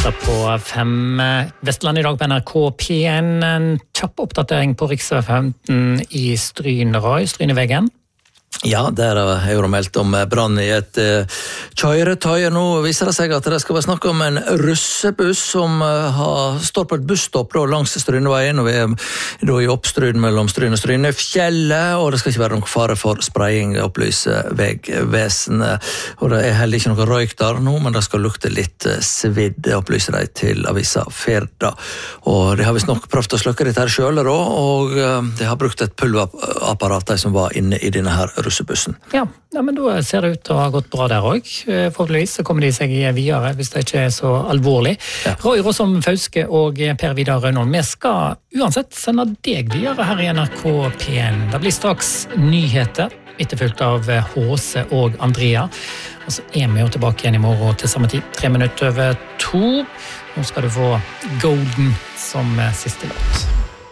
minutter på 5. Vestland i dag på NRK P1. En kjapp oppdatering på riksvei 15 i Stryn, Roy. Stryn i veggen. Ja, der er jo meldt om brann i et kjøretøy. Nå viser det seg at det skal være snakk om en russebuss som står på et busstopp langs Strynveien, og vi er da i oppstryn mellom Stryn og Strynefjellet, og det skal ikke være noen fare for spraying, opplyser Vegvesenet. Og det er heller ikke noe røyk der nå, men det skal lukte litt svidd, opplyser de til avisa Firda. Og de har vist nok prøvd å slukke dette her selv, og de har brukt et pulverapparat, de som var inne i denne her russebussen. Ja, men da ser det ut til å ha gått bra der også. Forhåpentligvis så kommer de seg videre, hvis det ikke er så alvorlig. Ja. Roy Råsom Fauske og Per Vidar Rønholm, vi skal uansett sende deg videre her i NRK P1. Det blir straks nyheter, etterfulgt av Håse og Andrea. Og så er vi jo tilbake igjen i morgen til samme tid, 3 minutter over 2. Nå skal du få Golden som siste låt.